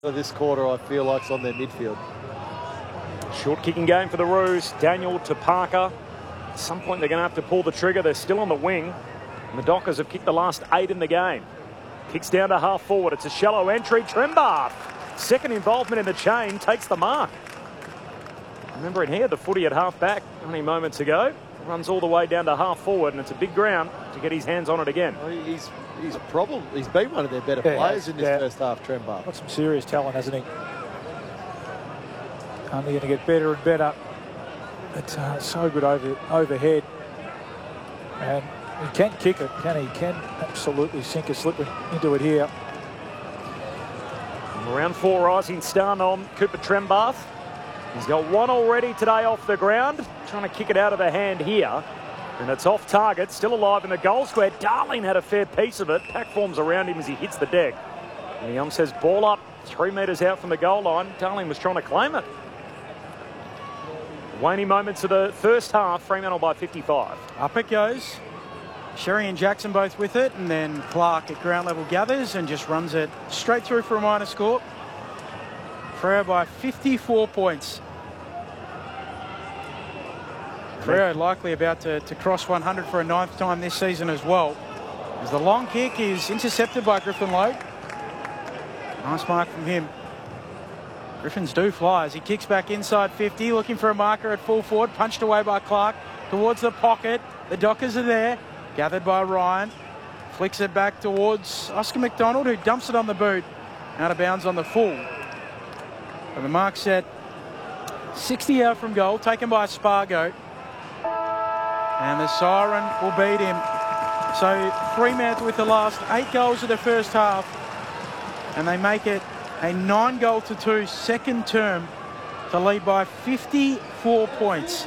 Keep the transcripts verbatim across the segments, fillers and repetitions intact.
For this quarter, I feel like it's on their midfield. Short kicking game for the Roos. Daniel to Parker. At some point, they're going to have to pull the trigger. They're still on the wing. And the Dockers have kicked the last eight in the game. Kicks down to half forward. It's a shallow entry. Trembath, second involvement in the chain, takes the mark. Remembering here, the footy at half back only moments ago. Runs all the way down to half forward, and it's a big ground to get his hands on it again. Well, he's he's probably he's been one of their better Yeah, players in this yeah. first half, Trembath. Got some serious talent, hasn't he? Only going to get better and better. It's uh, so good over overhead. And he can kick it, can he? Can absolutely sink a slip into it here. Round four rising star on Cooper Trembath. He's got one already today off the ground. Trying to kick it out of the hand here. And it's off target. Still alive in the goal square. Darling had a fair piece of it. Pack forms around him as he hits the deck. And the ump says ball up three metres out from the goal line. Darling was trying to claim it. Waning moments of the first half. Fremantle by fifty-five. Up it goes. Sherry and Jackson both with it, and then Clark at ground level gathers and just runs it straight through for a minor score. Freo by fifty-four points. Freo likely about to, to cross one hundred for a ninth time this season as well. As the long kick is intercepted by Griffin Logue. Nice mark from him. Griffins do fly as he kicks back inside fifty, looking for a marker at full forward, punched away by Clark towards the pocket. The Dockers are there, gathered by Ryan. Flicks it back towards Oscar McDonald, who dumps it on the boot. Out of bounds on the full. And the mark set sixty out from goal, taken by Spargo. And the siren will beat him. So Fremantle with the last eight goals of the first half. And they make it a nine goal to two second term to lead by fifty-four points.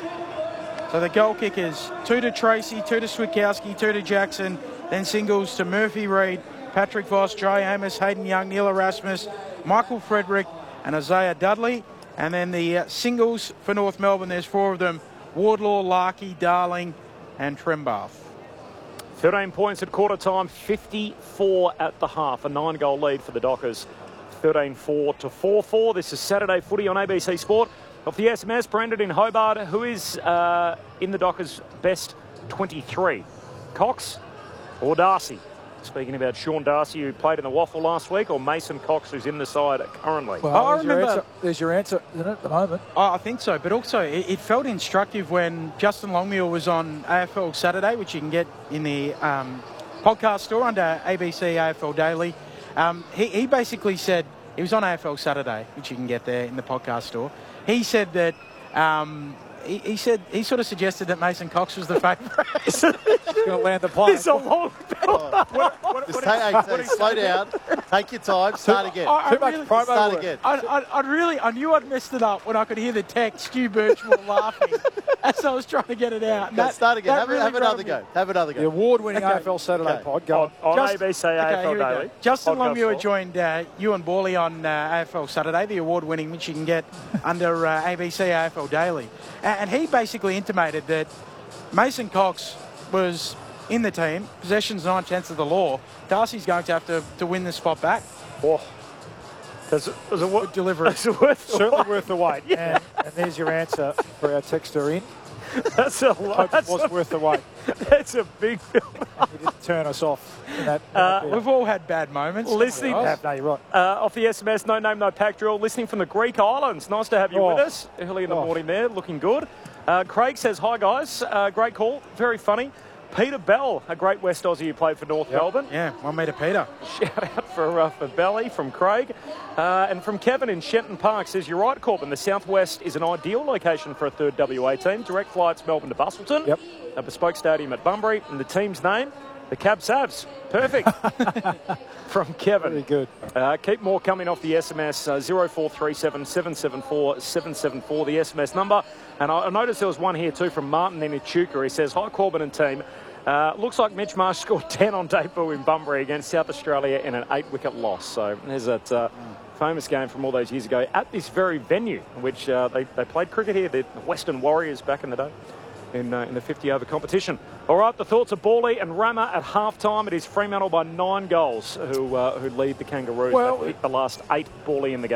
So the goal kickers, two to Tracy, two to Switkowski, two to Jackson, then singles to Murphy Reid, Patrick Voss, Joe Amos, Hayden Young, Neil Erasmus, Michael Frederick and Isaiah Dudley. And then the uh, singles for North Melbourne, there's four of them: Wardlaw, Larkey, Darling and Trembath. thirteen points at quarter time, fifty-four at the half. A nine goal lead for the Dockers. thirteen four to four four. This is Saturday footy on A B C Sport. Off the S M S, Brendan in Hobart, who is uh, in the Dockers' best twenty-three? Cox or Darcy? Speaking about Sean Darcy, who played in the Waffle last week, or Mason Cox, who's in the side currently? Well, I there's, your remember- answer, there's your answer, isn't it, at the moment? Oh, I think so, but also it, it felt instructive when Justin Longmuir was on A F L Saturday, which you can get in the um, podcast store under A B C A F L Daily. Um, he, he basically said, he was on A F L Saturday, which you can get there in the podcast store. He said that, um, he, he said, he sort of suggested that Mason Cox was the favourite. He's going to land the plane. It's a long Oh, just take, hey, hey, slow down, take your time, start again. I, I Too much really, promo Start work. again. I, I, I really, I knew I'd messed it up when I could hear the text, Stu Birchmore laughing as I was trying to get it out. And Go, that- start again, that have, really have another grabbed me. go, have another The go. award-winning Okay. A F L Saturday Okay. pod. Go on, on. on Just- A B C A F L Okay, here we go. Daily. Justin Podcast Longmuir floor. joined uh, Ewan Borley on uh, A F L Saturday, the award-winning, which you can get under uh, A B C A F L Daily. And, and he basically intimated that Mason Cox was in the team, possession's nine tenths of the law. Darcy's going to have to, to win the spot back. Oh. Does it, does it work? Delivery. Is it worth the Certainly wait? worth the wait. Yeah. And, and there's your answer for our texter in. That's a lot. Hope it That's, was a, worth the wait. that's a big He didn't turn us off. In that, Uh, in that We've all had bad moments. Listening- yeah, no, you're right. Uh, off the S M S, no name, no pack drill. Listening from the Greek Islands. Nice to have you Oh. with us early in the Oh. morning there. Looking good. Uh, Craig says, hi guys. Uh, great call. Very funny. Peter Bell, a great West Aussie who played for North Yep. Melbourne. Yeah, one metre Peter. Shout out for, uh, for Belly from Craig. Uh, and from Kevin in Shenton Park says, you're right, Corbin. The southwest is an ideal location for a third W A team. Direct flights Melbourne to Bustleton. Yep. A bespoke stadium at Bunbury. And the team's name, the Cab Savs. Perfect. From Kevin. Very good. Uh, keep more coming off the S M S, uh, zero four three seven, seven seven four, seven seven four, the S M S number. And I, I noticed there was one here too from Martin in Echuca. He says, hi Corbin and team. Uh, looks like Mitch Marsh scored ten on debut in Bunbury against South Australia in an eight-wicket loss. So there's that uh, famous game from all those years ago at this very venue, which uh, they, they played cricket here, the Western Warriors back in the day. in, uh, in the fifty over competition. All right, the thoughts of Bawley and Rama at half-time. It is Fremantle by nine goals who, uh, who lead the Kangaroos. Well, They've hit the last eight Bawley in the game.